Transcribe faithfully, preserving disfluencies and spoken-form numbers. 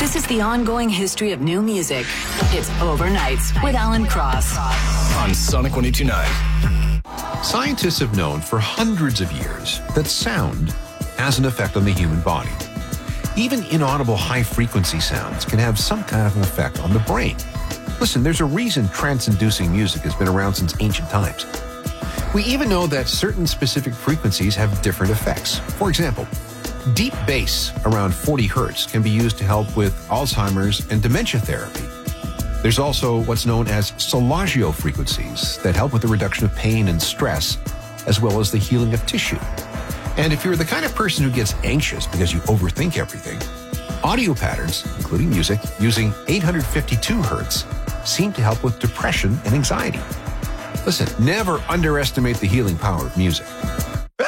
This is the ongoing history of new music. It's Overnights with Alan Cross on Sonic one oh two point nine. Scientists have known for hundreds of years that sound has an effect on the human body. Even inaudible high-frequency sounds can have some kind of an effect on the brain. Listen, there's a reason trance-inducing music has been around since ancient times. We even know that certain specific frequencies have different effects. For example, deep bass around forty hertz can be used to help with Alzheimer's and dementia therapy. There's also what's known as solagio frequencies that help with the reduction of pain and stress, as well as the healing of tissue. And if you're the kind of person who gets anxious because you overthink everything, audio patterns, including music, using eight hundred fifty-two hertz, seem to help with depression and anxiety. Listen, never underestimate the healing power of music.